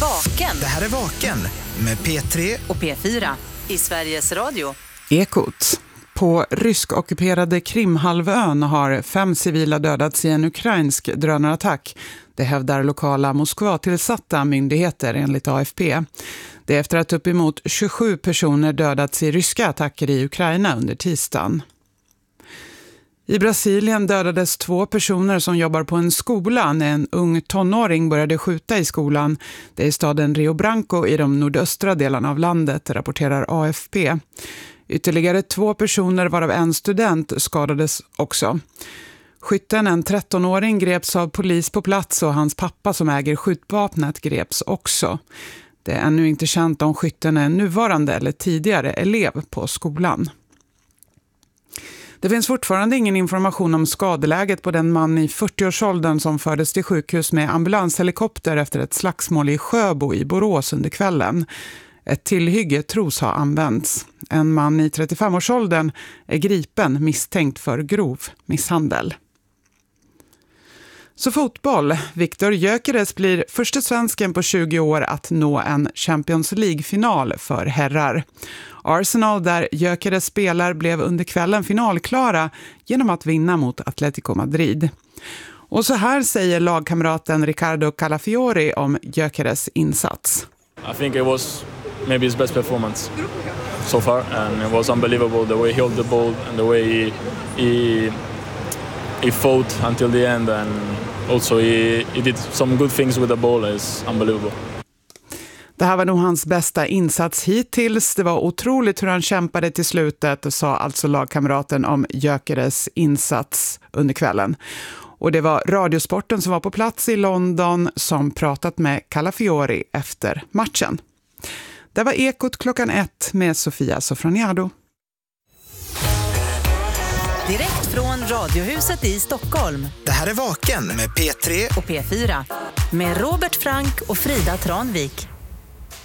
Vaken. Det här är Vaken med P3 och P4 i Sveriges Radio. Ekot. På rysk-ockuperade Krimhalvön har 5 civila dödats i en ukrainsk drönarattack. Det hävdar lokala Moskva-tillsatta myndigheter enligt AFP. Det är efter att uppemot 27 personer dödats i ryska attacker i Ukraina under tisdagen. I Brasilien dödades 2 personer som jobbar på en skola när en ung tonåring började skjuta i skolan. Det är i staden Rio Branco i de nordöstra delarna av landet, rapporterar AFP. Ytterligare 2 personer, varav en student, skadades också. Skytten, en 13-åring, greps av polis på plats och hans pappa som äger skjutvapnet greps också. Det är ännu inte känt om skytten är nuvarande eller tidigare elev på skolan. Det finns fortfarande ingen information om skadeläget på den man i 40-årsåldern som fördes till sjukhus med ambulanshelikopter efter ett slagsmål i Sjöbo i Borås under kvällen. Ett tillhygge tros ha använts. En man i 35-årsåldern är gripen misstänkt för grov misshandel. Så fotboll. Viktor Gyökeres blir första svensken på 20 år att nå en Champions League-final för herrar. Arsenal, där Gyökeres spelar, blev under kvällen finalklara genom att vinna mot Atletico Madrid. Och så här säger lagkamraten Riccardo Calafiori om Gyökeres insats. I think it was maybe his best performance so far, and it was unbelievable the way he held the ball and the way he fought until the end, and also he did some good things with the ball. Is unbelievable. Det här var nog hans bästa insats hittills. Det var otroligt hur han kämpade till slutet, sa alltså lagkamraten om Gyökeres insats under kvällen. Och det var Radiosporten som var på plats i London som pratat med Calafiori efter matchen. Det var Ekot 1 med Sofia Sofroniado. Direkt från Radiohuset i Stockholm. Det här är Vaken med P3 och P4 med Robert Frank och Frida Tranvik.